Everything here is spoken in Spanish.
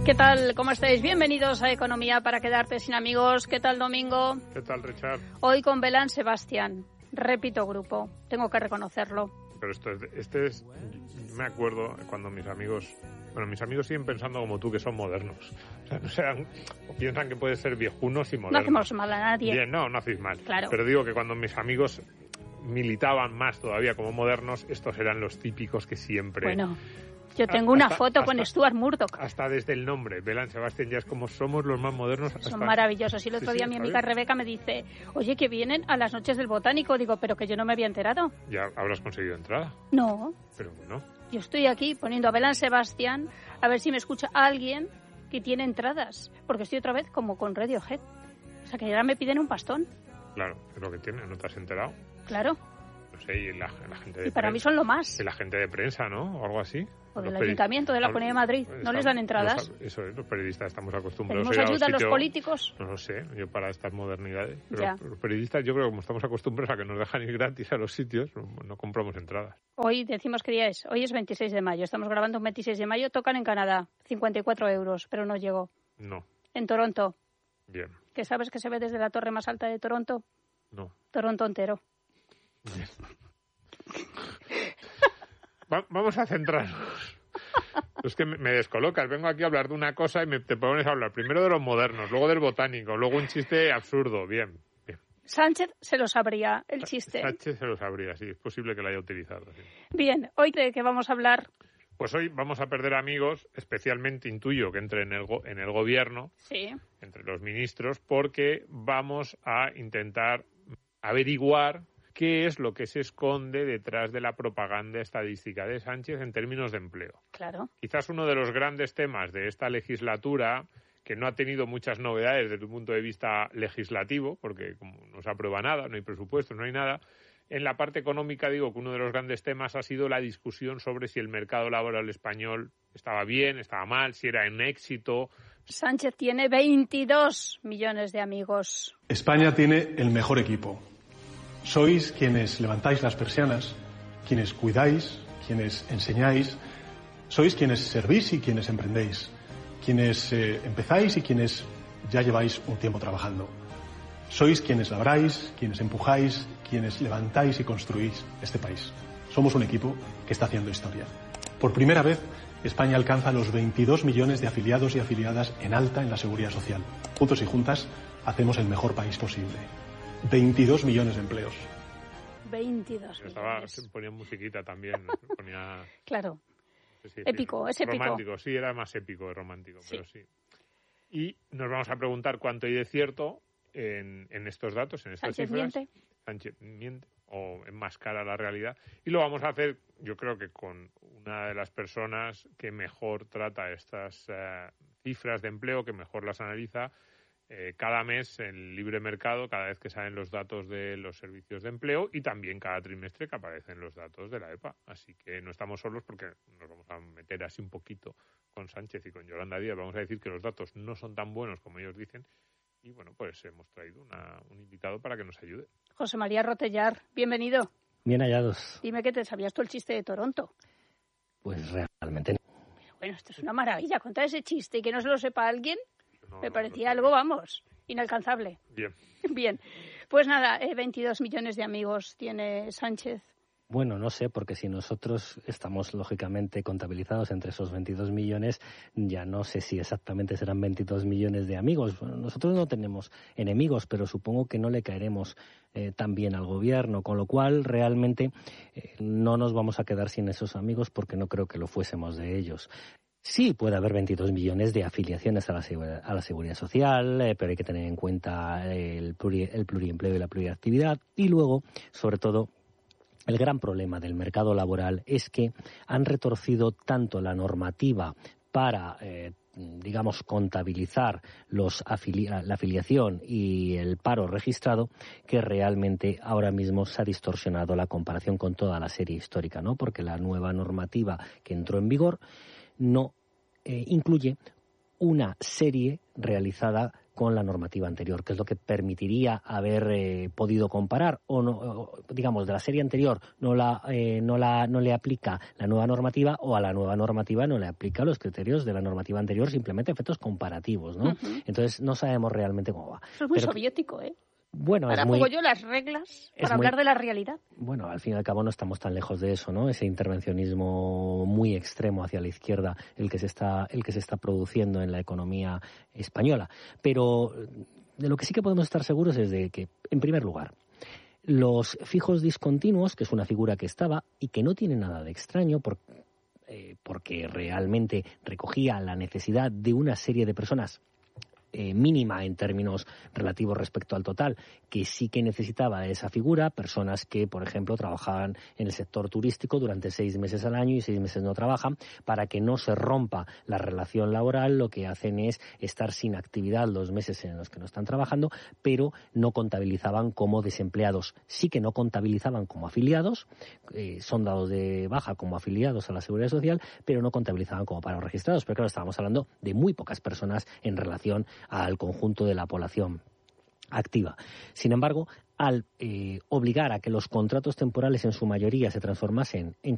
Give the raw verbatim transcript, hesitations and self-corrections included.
¿Qué tal? ¿Cómo estáis? Bienvenidos a Economía para quedarte sin amigos. ¿Qué tal, Domingo? ¿Qué tal, Richard? Hoy con Belán Sebastián. Repito grupo. Tengo que reconocerlo. Pero esto es, este es... Me acuerdo cuando mis amigos... Bueno, mis amigos siguen pensando como tú, que son modernos. O sea, no sean... O piensan que pueden ser viejunos y modernos. No hacemos mal a nadie. Bien, no, no hacéis mal. Claro. Pero digo que cuando mis amigos militaban más todavía como modernos, estos eran los típicos que siempre... Bueno... Yo tengo una hasta, foto hasta, con Stuart Murdoch. Hasta desde el nombre, Belán Sebastián, ya es como somos los más modernos. Hasta... Son maravillosos. Y el otro sí, día sí, mi amiga Rebeca me dice, oye, que vienen a las noches del Botánico. Digo, pero que yo no me había enterado. Ya habrás conseguido entrada. No. Pero bueno. Yo estoy aquí poniendo a Belán Sebastián a ver si me escucha alguien que tiene entradas. Porque estoy otra vez como con Radiohead. O sea, que ahora me piden un pastón. Claro, es lo que tiene, ¿no te has enterado? Claro. No sé, y la, la gente de Y para prensa, mí son lo más. Y la gente de prensa, ¿no? O algo así. O del Ayuntamiento de la Comunidad de Madrid. ¿No les dan entradas? Los, eso es, los periodistas estamos acostumbrados ¿Tenemos a ayuda a los sitio, políticos? No lo sé, yo para estas modernidades. Pero Ya. los periodistas, yo creo que como estamos acostumbrados a que nos dejan ir gratis a los sitios, no, no compramos entradas. Hoy decimos qué día es. Hoy es veintiséis de mayo. Estamos grabando un veintiséis de mayo. Tocan en Canadá. cincuenta y cuatro euros, pero no llegó. No. En Toronto. Bien. ¿Que sabes que se ve desde la torre más alta de Toronto? No. Toronto entero. Bien. Va, vamos a centrarnos. Es que me descolocas. Vengo aquí a hablar de una cosa y me, te pones a hablar primero de los modernos, luego del botánico, luego un chiste absurdo. Bien, bien. Sánchez se lo sabría, el chiste. Sánchez se lo sabría, sí. Es posible que lo haya utilizado. Sí. Bien, hoy de qué vamos a hablar. Pues hoy vamos a perder amigos, especialmente intuyo que entre en el, go- en el gobierno, sí. entre los ministros, porque vamos a intentar averiguar qué es lo que se esconde detrás de la propaganda estadística de Sánchez en términos de empleo. Claro. Quizás uno de los grandes temas de esta legislatura, que no ha tenido muchas novedades desde un punto de vista legislativo, porque como no se aprueba nada, no hay presupuesto, no hay nada. En la parte económica digo que uno de los grandes temas ha sido la discusión sobre si el mercado laboral español estaba bien, estaba mal, si era un éxito. Sánchez tiene veintidós millones de amigos. España tiene el mejor equipo. Sois quienes levantáis las persianas, quienes cuidáis, quienes enseñáis, sois quienes servís y quienes emprendéis, quienes eh, empezáis y quienes ya lleváis un tiempo trabajando. Sois quienes labráis, quienes empujáis, quienes levantáis y construís este país. Somos un equipo que está haciendo historia. Por primera vez, España alcanza los veintidós millones de afiliados y afiliadas en alta en la Seguridad Social. Juntos y juntas, hacemos el mejor país posible. veintidós millones de empleos. veintidós Estaba, millones. se ponía musiquita también. Ponía, claro. sí, sí, Épico, sí, es épico. Romántico, sí, era más épico que romántico, Sí. pero sí. Y nos vamos a preguntar cuánto hay de cierto en, en estos datos, en estas Sánchez cifras. miente. Sánchez miente o enmascara la realidad. Y lo vamos a hacer, yo creo que con una de las personas que mejor trata estas eh, cifras de empleo, que mejor las analiza. Eh, cada mes en libre mercado, cada vez que salen los datos de los servicios de empleo y también cada trimestre que aparecen los datos de la E P A. Así que no estamos solos porque nos vamos a meter así un poquito con Sánchez y con Yolanda Díaz. Vamos a decir que los datos no son tan buenos como ellos dicen y bueno, pues hemos traído una, un invitado para que nos ayude. José María Rotellar, bienvenido. Bien hallados. Dime que te sabías tú el chiste de Toronto. Pues realmente no. Bueno, esto es una maravilla. Contar ese chiste y que no se lo sepa alguien. No, Me no, parecía no, algo, vamos, inalcanzable. Bien. Bien, pues nada, eh, veintidós millones de amigos tiene Sánchez. Bueno, no sé, porque si nosotros estamos lógicamente contabilizados entre esos veintidós millones, ya no sé si exactamente serán veintidós millones de amigos. Bueno, nosotros no tenemos enemigos, pero supongo que no le caeremos eh, tan bien al gobierno, con lo cual realmente eh, no nos vamos a quedar sin esos amigos porque no creo que lo fuésemos de ellos. Sí, puede haber veintidós millones de afiliaciones a la, seguridad, a la seguridad social, eh, pero hay que tener en cuenta el, pluri, el pluriempleo y la pluriactividad. Y luego, sobre todo, el gran problema del mercado laboral es que han retorcido tanto la normativa para, eh, digamos, contabilizar los afili- la afiliación y el paro registrado, que realmente ahora mismo se ha distorsionado la comparación con toda la serie histórica, ¿no? Porque la nueva normativa que entró en vigor no eh, incluye una serie realizada con la normativa anterior, que es lo que permitiría haber eh, podido comparar o no, o, digamos, de la serie anterior no la eh, no la no le aplica la nueva normativa, o a la nueva normativa no le aplica los criterios de la normativa anterior, simplemente efectos comparativos, ¿no? Uh-huh. Entonces no sabemos realmente cómo va. Eso es muy Pero, soviético, ¿eh? Bueno, Ahora es muy, pongo yo las reglas para hablar muy, de la realidad. Bueno, al fin y al cabo no estamos tan lejos de eso, ¿no? Ese intervencionismo muy extremo hacia la izquierda, el que se está, el que se está produciendo en la economía española. Pero de lo que sí que podemos estar seguros es de que, en primer lugar, los fijos discontinuos, que es una figura que estaba y que no tiene nada de extraño, por, eh, porque realmente recogía la necesidad de una serie de personas Eh, mínima en términos relativos respecto al total, que sí que necesitaba esa figura, personas que, por ejemplo, trabajaban en el sector turístico durante seis meses al año y seis meses no trabajan, para que no se rompa la relación laboral. Lo que hacen es estar sin actividad los meses en los que no están trabajando, pero no contabilizaban como desempleados. Sí que no contabilizaban como afiliados, eh, son dados de baja como afiliados a la Seguridad Social, pero no contabilizaban como paros registrados. Pero claro, estábamos hablando de muy pocas personas en relación al conjunto de la población activa. Sin embargo, al eh, obligar a que los contratos temporales en su mayoría se transformasen en